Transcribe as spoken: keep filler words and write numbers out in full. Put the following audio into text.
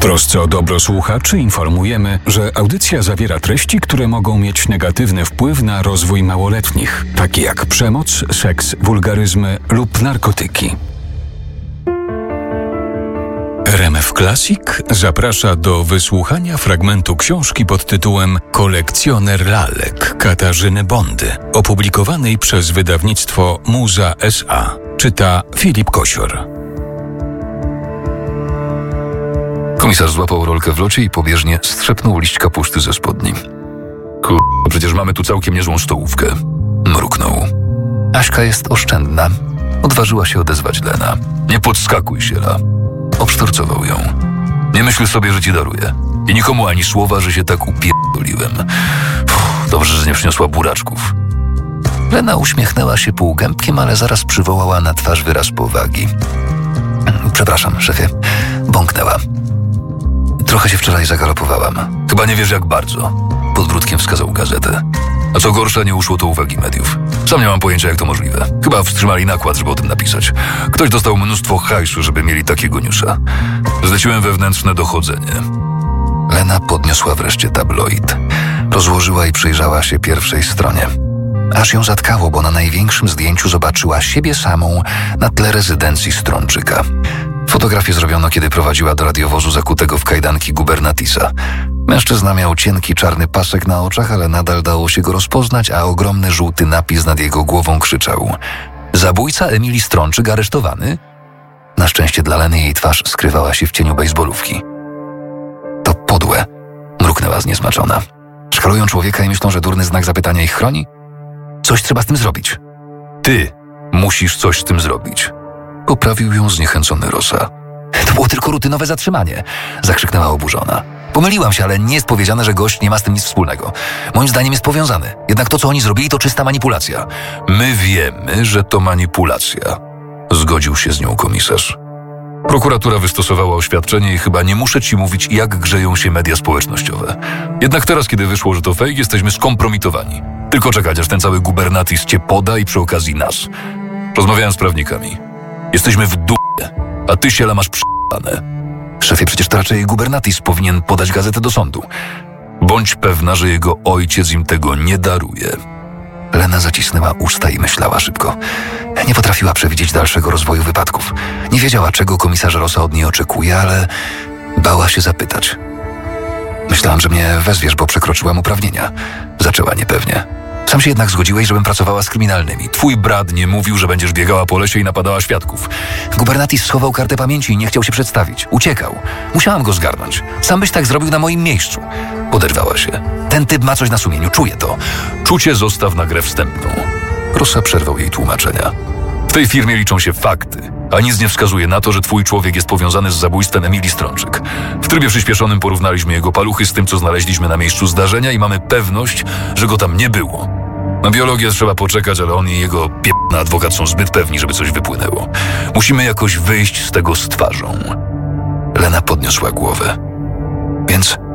trosce o dobro słuchaczy informujemy, że audycja zawiera treści, które mogą mieć negatywny wpływ na rozwój małoletnich, takie jak przemoc, seks, wulgaryzmy lub narkotyki. R M F Classic zaprasza do wysłuchania fragmentu książki pod tytułem Kolekcjoner lalek Katarzyny Bondy, opublikowanej przez wydawnictwo Muza S A. Czyta Filip Kosior. Komisarz złapał rolkę w locie i pobieżnie strzepnął liść kapuszty ze spodni. Kur... przecież mamy tu całkiem niezłą stołówkę. Mruknął. Aśka jest oszczędna. Odważyła się odezwać Lena. Nie podskakuj się, la. Obsztorcował ją. Nie myśl sobie, że ci daruję. I nikomu ani słowa, że się tak upierdoliłem. Puh, dobrze, że nie przyniosła buraczków. Lena uśmiechnęła się półgębkiem, ale zaraz przywołała na twarz wyraz powagi. Przepraszam, szefie. Bąknęła. Trochę się wczoraj zagalopowałam. Chyba nie wiesz jak bardzo. Podbródkiem wskazał gazetę. A co gorsza, nie uszło to uwagi mediów. Sam nie mam pojęcia, jak to możliwe. Chyba wstrzymali nakład, żeby o tym napisać. Ktoś dostał mnóstwo hajsu, żeby mieli takiego newsa. Zleciłem wewnętrzne dochodzenie. Lena podniosła wreszcie tabloid. Rozłożyła i przyjrzała się pierwszej stronie. Aż ją zatkało, bo na największym zdjęciu zobaczyła siebie samą na tle rezydencji Strączyka. Fotografię zrobiono, kiedy prowadziła do radiowozu zakutego w kajdanki gubernatisa. Mężczyzna miał cienki czarny pasek na oczach, ale nadal dało się go rozpoznać, a ogromny żółty napis nad jego głową krzyczał: zabójca Emilii Strączyk aresztowany? Na szczęście dla Leny jej twarz skrywała się w cieniu bejsbolówki. To podłe, mruknęła zniesmaczona. Szkalują człowieka i myślą, że durny znak zapytania ich chroni? Coś trzeba z tym zrobić. Ty musisz coś z tym zrobić. Poprawił ją zniechęcony Rosa. To było tylko rutynowe zatrzymanie, zakrzyknęła oburzona. Pomyliłam się, ale nie jest powiedziane, że gość nie ma z tym nic wspólnego. Moim zdaniem jest powiązany. Jednak to, co oni zrobili, to czysta manipulacja. My wiemy, że to manipulacja. Zgodził się z nią komisarz. Prokuratura wystosowała oświadczenie i chyba nie muszę ci mówić, jak grzeją się media społecznościowe. Jednak teraz, kiedy wyszło, że to fake, jesteśmy skompromitowani. Tylko czekać, aż ten cały gubernatis cię poda i przy okazji nas. Rozmawiałem z prawnikami. Jesteśmy w d***e, a ty siela masz p***ane. Szefie, przecież to raczej gubernatis powinien podać gazetę do sądu. Bądź pewna, że jego ojciec im tego nie daruje. Lena zacisnęła usta i myślała szybko. Nie potrafiła przewidzieć dalszego rozwoju wypadków. Nie wiedziała, czego komisarz Rosa od niej oczekuje, ale bała się zapytać. Myślałam, że mnie wezwiesz, bo przekroczyłam uprawnienia. Zaczęła niepewnie. Sam się jednak zgodziłeś, żebym pracowała z kryminalnymi. Twój brat nie mówił, że będziesz biegała po lesie i napadała świadków. Gubernatis schował kartę pamięci i nie chciał się przedstawić. Uciekał. Musiałam go zgarnąć. Sam byś tak zrobił na moim miejscu. Poderwała się. Ten typ ma coś na sumieniu, czuję to. Czucie zostaw na grę wstępną. Rosa przerwał jej tłumaczenia. W tej firmie liczą się fakty, a nic nie wskazuje na to, że twój człowiek jest powiązany z zabójstwem Emilii Strączyk. W trybie przyspieszonym porównaliśmy jego paluchy z tym, co znaleźliśmy na miejscu zdarzenia i mamy pewność, że go tam nie było. Na biologię trzeba poczekać, ale on i jego p***ny adwokat są zbyt pewni, żeby coś wypłynęło. Musimy jakoś wyjść z tego z twarzą. Lena podniosła głowę. Więc